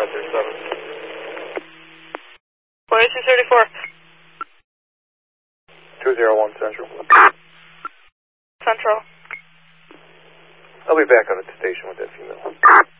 537. 2234. 201 Central. Central. I'll be back on at the station with that female.